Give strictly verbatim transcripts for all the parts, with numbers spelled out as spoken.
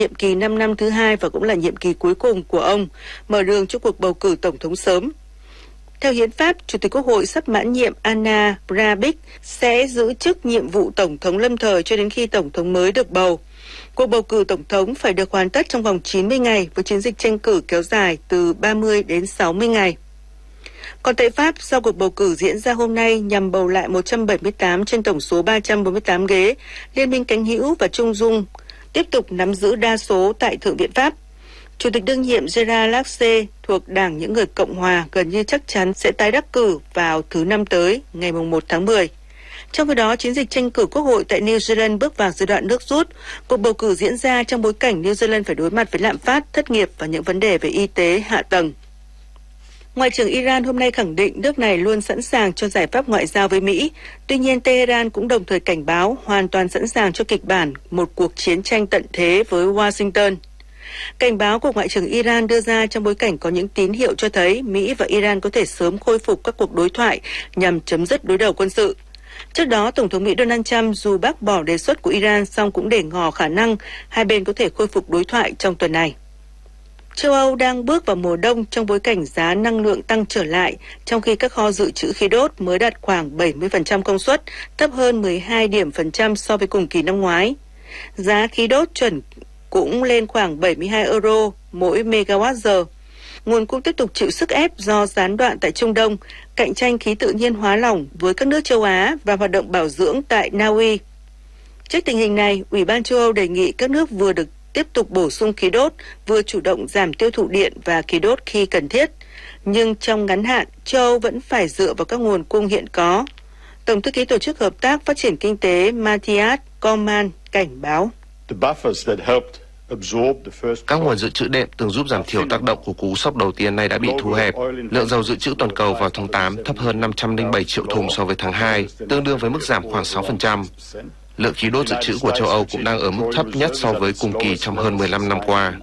nhiệm kỳ năm năm thứ hai và cũng là nhiệm kỳ cuối cùng của ông, mở đường cho cuộc bầu cử tổng thống sớm. Theo hiến pháp, Chủ tịch Quốc hội sắp mãn nhiệm Ana Brnabić sẽ giữ chức nhiệm vụ tổng thống lâm thời cho đến khi tổng thống mới được bầu. Cuộc bầu cử tổng thống phải được hoàn tất trong vòng chín mươi ngày với chiến dịch tranh cử kéo dài từ ba mươi đến sáu mươi ngày. Còn tại Pháp, sau cuộc bầu cử diễn ra hôm nay nhằm bầu lại một trăm bảy mươi tám trên tổng số ba trăm bốn mươi tám ghế, Liên minh cánh hữu và trung dung tiếp tục nắm giữ đa số tại Thượng viện Pháp. Chủ tịch đương nhiệm Gerard Larcher thuộc Đảng Những Người Cộng Hòa gần như chắc chắn sẽ tái đắc cử vào thứ Năm tới, ngày một tháng mười. Trong khi đó, chiến dịch tranh cử quốc hội tại New Zealand bước vào giai đoạn nước rút. Cuộc bầu cử diễn ra trong bối cảnh New Zealand phải đối mặt với lạm phát, thất nghiệp và những vấn đề về y tế hạ tầng. Ngoại trưởng Iran hôm nay khẳng định nước này luôn sẵn sàng cho giải pháp ngoại giao với Mỹ. Tuy nhiên, Tehran cũng đồng thời cảnh báo hoàn toàn sẵn sàng cho kịch bản một cuộc chiến tranh tận thế với Washington. Cảnh báo của Ngoại trưởng Iran đưa ra trong bối cảnh có những tín hiệu cho thấy Mỹ và Iran có thể sớm khôi phục các cuộc đối thoại nhằm chấm dứt đối đầu quân sự. Trước đó, Tổng thống Mỹ Donald Trump dù bác bỏ đề xuất của Iran song cũng để ngỏ khả năng hai bên có thể khôi phục đối thoại trong tuần này. Châu Âu đang bước vào mùa đông trong bối cảnh giá năng lượng tăng trở lại, trong khi các kho dự trữ khí đốt mới đạt khoảng bảy mươi phần trăm công suất, thấp hơn mười hai điểm phần trăm so với cùng kỳ năm ngoái. Giá khí đốt chuẩn cũng lên khoảng bảy mươi hai euro mỗi megawatt giờ. Nguồn cung tiếp tục chịu sức ép do gián đoạn tại Trung Đông, cạnh tranh khí tự nhiên hóa lỏng với các nước châu Á và hoạt động bảo dưỡng tại Na Uy. Trước tình hình này, Ủy ban châu Âu đề nghị các nước vừa được tiếp tục bổ sung khí đốt, vừa chủ động giảm tiêu thụ điện và khí đốt khi cần thiết. Nhưng trong ngắn hạn, châu Âu vẫn phải dựa vào các nguồn cung hiện có. Tổng thư ký Tổ chức Hợp tác Phát triển Kinh tế Matthias Cormann cảnh báo. Các nguồn dự trữ đệm từng giúp giảm thiểu tác động của cú sốc đầu tiên này đã bị thu hẹp. Lượng dầu dự trữ toàn cầu vào tháng tám thấp hơn năm trăm lẻ bảy triệu thùng so với tháng hai, tương đương với mức giảm khoảng sáu phần trăm. Lượng khí đốt dự trữ của châu Âu cũng đang ở mức thấp nhất so với cùng kỳ trong hơn mười lăm năm qua.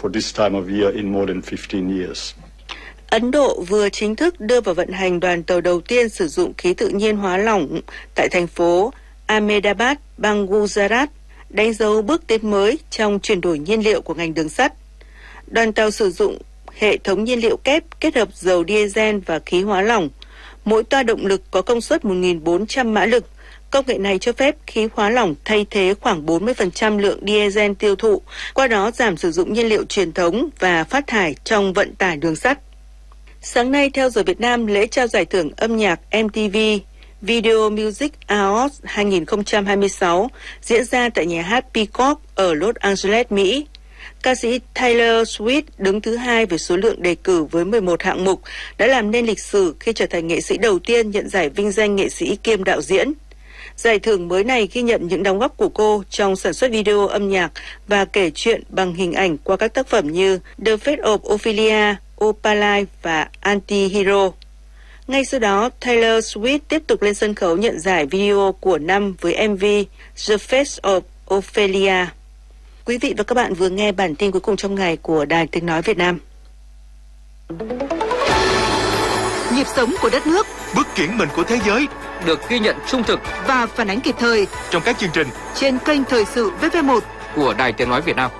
Ấn Độ vừa chính thức đưa vào vận hành đoàn tàu đầu tiên sử dụng khí tự nhiên hóa lỏng tại thành phố Ahmedabad, bang Gujarat, đánh dấu bước tiến mới trong chuyển đổi nhiên liệu của ngành đường sắt. Đoàn tàu sử dụng hệ thống nhiên liệu kép kết hợp dầu diesel và khí hóa lỏng. Mỗi toa động lực có công suất một nghìn bốn trăm mã lực. Công nghệ này cho phép khí hóa lỏng thay thế khoảng bốn mươi phần trăm lượng diesel tiêu thụ, qua đó giảm sử dụng nhiên liệu truyền thống và phát thải trong vận tải đường sắt. Sáng nay, theo giờ Việt Nam, lễ trao giải thưởng âm nhạc em tê vê Video Music Awards hai không hai sáu diễn ra tại nhà hát Peacock ở Los Angeles, Mỹ. Ca sĩ Taylor Swift đứng thứ hai về số lượng đề cử với mười một hạng mục, đã làm nên lịch sử khi trở thành nghệ sĩ đầu tiên nhận giải vinh danh nghệ sĩ kiêm đạo diễn. Giải thưởng mới này ghi nhận những đóng góp của cô trong sản xuất video âm nhạc và kể chuyện bằng hình ảnh qua các tác phẩm như The Fate of Ophelia, Opalite và Anti-Hero. Ngay sau đó, Taylor Swift tiếp tục lên sân khấu nhận giải video của năm với em vê The Fate of Ophelia. Quý vị và các bạn vừa nghe bản tin cuối cùng trong ngày của Đài Tiếng Nói Việt Nam. Nhịp sống của đất nước, bước chuyển mình của thế giới được ghi nhận trung thực và phản ánh kịp thời trong các chương trình trên kênh Thời sự vê vê một của Đài Tiếng Nói Việt Nam.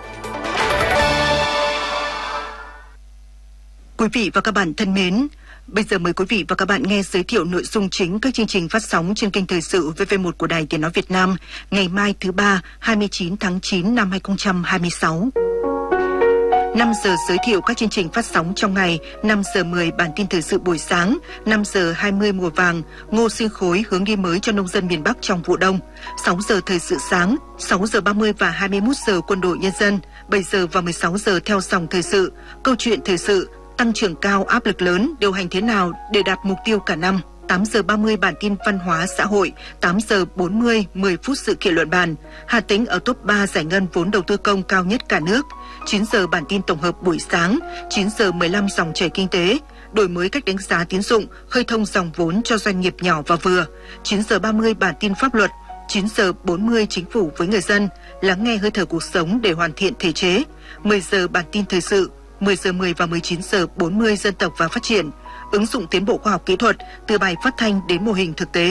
Quý vị và các bạn thân mến, bây giờ mời quý vị và các bạn nghe giới thiệu nội dung chính các chương trình phát sóng trên kênh Thời sự vê vê một của Đài Tiếng Nói Việt Nam ngày mai thứ ba, hai mươi chín tháng chín năm hai không hai sáu. năm giờ giới thiệu các chương trình phát sóng trong ngày, năm giờ mười bản tin thời sự buổi sáng, năm giờ hai mươi mùa vàng, ngô sinh khối hướng đi mới cho nông dân miền Bắc trong vụ đông, sáu giờ thời sự sáng, sáu giờ ba mươi và hai mươi mốt giờ quân đội nhân dân, bảy giờ và mười sáu giờ theo dòng thời sự, câu chuyện thời sự, tăng trưởng cao áp lực lớn, điều hành thế nào để đạt mục tiêu cả năm. tám giờ ba mươi bản tin văn hóa xã hội, tám giờ bốn mươi, mười phút sự kiện luận bàn. Hà Tĩnh ở top ba giải ngân vốn đầu tư công cao nhất cả nước. chín giờ bản tin tổng hợp buổi sáng, chín giờ mười lăm dòng chảy kinh tế, đổi mới cách đánh giá tín dụng, khơi thông dòng vốn cho doanh nghiệp nhỏ và vừa. chín giờ ba mươi bản tin pháp luật, chín giờ bốn mươi chính phủ với người dân, lắng nghe hơi thở cuộc sống để hoàn thiện thể chế. mười giờ bản tin thời sự, mười giờ mười và mười chín giờ bốn mươi dân tộc và phát triển, ứng dụng tiến bộ khoa học kỹ thuật từ bài phát thanh đến mô hình thực tế.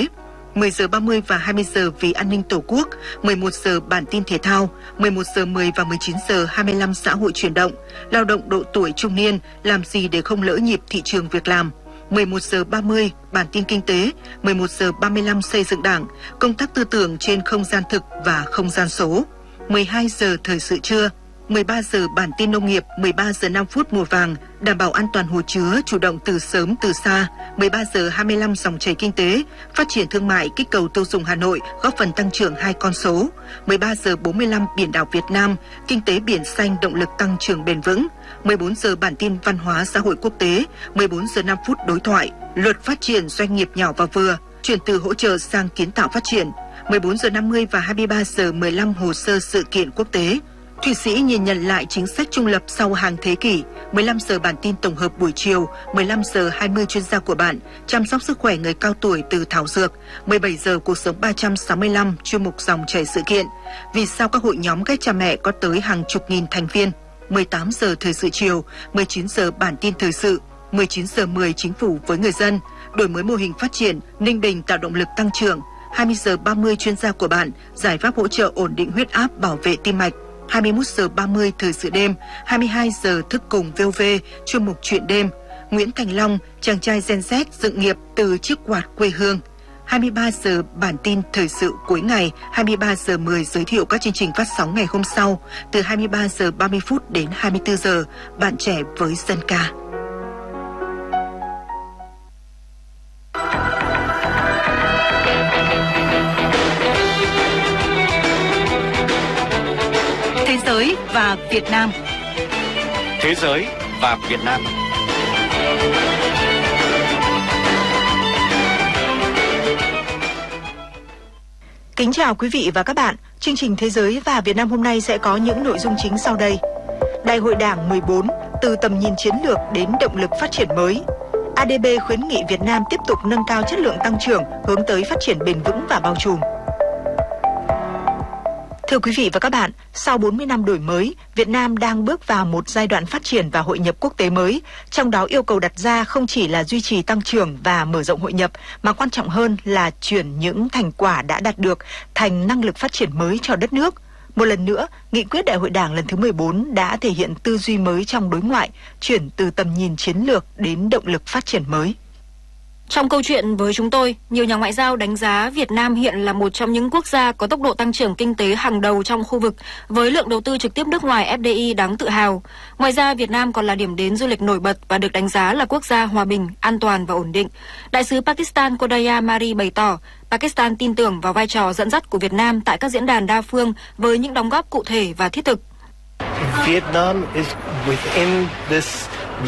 mười giờ ba mươi và hai mươi giờ vì an ninh Tổ quốc, mười một giờ bản tin thể thao, mười một giờ mười và mười chín giờ hai mươi lăm xã hội chuyển động, lao động độ tuổi trung niên, làm gì để không lỡ nhịp thị trường việc làm. mười một giờ ba mươi bản tin kinh tế, mười một giờ ba mươi lăm xây dựng Đảng, công tác tư tưởng trên không gian thực và không gian số. mười hai giờ thời sự trưa, mười ba giờ bản tin nông nghiệp, mười ba giờ năm phút mùa vàng, đảm bảo an toàn hồ chứa, chủ động từ sớm từ xa, mười ba giờ hai mươi lăm dòng chảy kinh tế, phát triển thương mại, kích cầu tiêu dùng Hà Nội, góp phần tăng trưởng hai con số, mười ba giờ bốn mươi lăm biển đảo Việt Nam, kinh tế biển xanh động lực tăng trưởng bền vững, mười bốn giờ bản tin văn hóa xã hội quốc tế, mười bốn giờ năm phút đối thoại, luật phát triển doanh nghiệp nhỏ và vừa, chuyển từ hỗ trợ sang kiến tạo phát triển, mười bốn giờ năm mươi và hai mươi ba giờ mười lăm hồ sơ sự kiện quốc tế. Thụy Sĩ nhìn nhận lại chính sách trung lập sau hàng thế kỷ, mười lăm giờ bản tin tổng hợp buổi chiều, mười lăm giờ hai mươi chuyên gia của bạn, chăm sóc sức khỏe người cao tuổi từ thảo dược, mười bảy giờ cuộc sống ba trăm sáu mươi lăm, chuyên mục dòng chảy sự kiện. Vì sao các hội nhóm các cha mẹ có tới hàng chục nghìn thành viên? mười tám giờ thời sự chiều, mười chín giờ bản tin thời sự, mười chín giờ mười chính phủ với người dân, đổi mới mô hình phát triển, Ninh Bình tạo động lực tăng trưởng, hai mươi giờ ba mươi chuyên gia của bạn, giải pháp hỗ trợ ổn định huyết áp, bảo vệ tim mạch. hai mươi mốt giờ ba mươi thời sự đêm, hai mươi hai giờ thức cùng vê o vê, chuyên mục chuyện đêm. Nguyễn Thành Long, chàng trai Gen Z dựng nghiệp từ chiếc quạt quê hương. hai mươi ba giờ bản tin thời sự cuối ngày, hai mươi ba giờ mười giới thiệu các chương trình phát sóng ngày hôm sau, từ hai mươi ba giờ ba mươi phút đến hai mươi tư giờ, bạn trẻ với dân ca. Thế giới và Việt Nam. Thế giới và Việt Nam. Kính chào quý vị và các bạn. Chương trình Thế giới và Việt Nam hôm nay sẽ có những nội dung chính sau đây. Đại hội Đảng mười bốn, từ tầm nhìn chiến lược đến động lực phát triển mới. a đê bê khuyến nghị Việt Nam tiếp tục nâng cao chất lượng tăng trưởng, hướng tới phát triển bền vững và bao trùm. Thưa quý vị và các bạn, sau bốn mươi năm đổi mới, Việt Nam đang bước vào một giai đoạn phát triển và hội nhập quốc tế mới, trong đó yêu cầu đặt ra không chỉ là duy trì tăng trưởng và mở rộng hội nhập, mà quan trọng hơn là chuyển những thành quả đã đạt được thành năng lực phát triển mới cho đất nước. Một lần nữa, nghị quyết Đại hội Đảng lần thứ mười bốn đã thể hiện tư duy mới trong đối ngoại, chuyển từ tầm nhìn chiến lược đến động lực phát triển mới. Trong câu chuyện với chúng tôi, nhiều nhà ngoại giao đánh giá Việt Nam hiện là một trong những quốc gia có tốc độ tăng trưởng kinh tế hàng đầu trong khu vực, với lượng đầu tư trực tiếp nước ngoài ép đê i đáng tự hào. Ngoài ra, Việt Nam còn là điểm đến du lịch nổi bật và được đánh giá là quốc gia hòa bình, an toàn và ổn định. Đại sứ Pakistan Kodaya Mari bày tỏ, Pakistan tin tưởng vào vai trò dẫn dắt của Việt Nam tại các diễn đàn đa phương với những đóng góp cụ thể và thiết thực. Vietnam is within this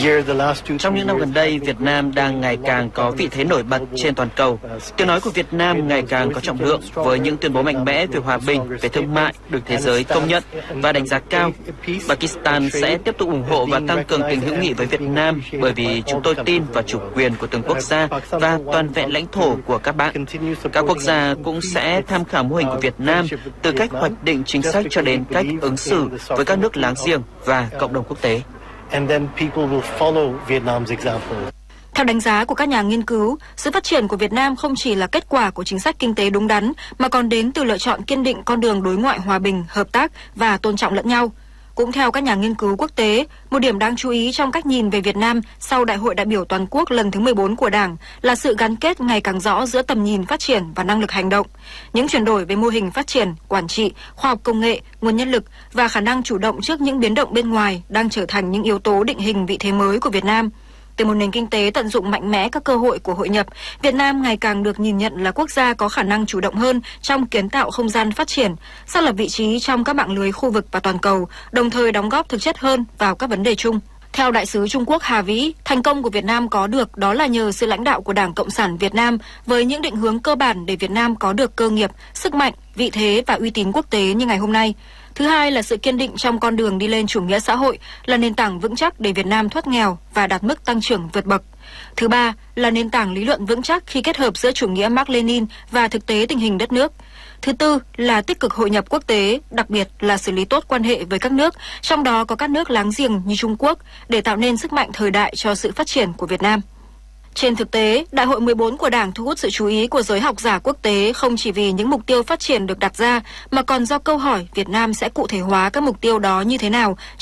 Trong những năm gần đây, Việt Nam đang ngày càng có vị thế nổi bật trên toàn cầu. Tiếng nói của Việt Nam ngày càng có trọng lượng với những tuyên bố mạnh mẽ về hòa bình, về thương mại được thế giới công nhận và đánh giá cao. Pakistan sẽ tiếp tục ủng hộ và tăng cường tình hữu nghị với Việt Nam bởi vì chúng tôi tin vào chủ quyền của từng quốc gia và toàn vẹn lãnh thổ của các bạn. Các quốc gia cũng sẽ tham khảo mô hình của Việt Nam từ cách hoạch định chính sách cho đến cách ứng xử với các nước láng giềng và cộng đồng quốc tế. And then people will follow Vietnam's example. Theo đánh giá của các nhà nghiên cứu, sự phát triển của Việt Nam không chỉ là kết quả của chính sách kinh tế đúng đắn, mà còn đến từ lựa chọn kiên định con đường đối ngoại hòa bình, hợp tác và tôn trọng lẫn nhau. Cũng theo các nhà nghiên cứu quốc tế, một điểm đáng chú ý trong cách nhìn về Việt Nam sau Đại hội đại biểu toàn quốc lần thứ mười bốn của Đảng là sự gắn kết ngày càng rõ giữa tầm nhìn phát triển và năng lực hành động. Những chuyển đổi về mô hình phát triển, quản trị, khoa học công nghệ, nguồn nhân lực và khả năng chủ động trước những biến động bên ngoài đang trở thành những yếu tố định hình vị thế mới của Việt Nam. Từ một nền kinh tế tận dụng mạnh mẽ các cơ hội của hội nhập, Việt Nam ngày càng được nhìn nhận là quốc gia có khả năng chủ động hơn trong kiến tạo không gian phát triển, xác lập vị trí trong các mạng lưới khu vực và toàn cầu, đồng thời đóng góp thực chất hơn vào các vấn đề chung. Theo Đại sứ Trung Quốc Hà Vĩ, thành công của Việt Nam có được đó là nhờ sự lãnh đạo của Đảng Cộng sản Việt Nam với những định hướng cơ bản để Việt Nam có được cơ nghiệp, sức mạnh, vị thế và uy tín quốc tế như ngày hôm nay. Thứ hai là sự kiên định trong con đường đi lên chủ nghĩa xã hội, là nền tảng vững chắc để Việt Nam thoát nghèo và đạt mức tăng trưởng vượt bậc. Thứ ba là nền tảng lý luận vững chắc khi kết hợp giữa chủ nghĩa Mác Lênin và thực tế tình hình đất nước. Thứ tư là tích cực hội nhập quốc tế, đặc biệt là xử lý tốt quan hệ với các nước, trong đó có các nước láng giềng như Trung Quốc, để tạo nên sức mạnh thời đại cho sự phát triển của Việt Nam. Trên thực tế, Đại hội mười bốn của Đảng thu hút sự chú ý của giới học giả quốc tế không chỉ vì những mục tiêu phát triển được đặt ra, mà còn do câu hỏi Việt Nam sẽ cụ thể hóa các mục tiêu đó như thế nào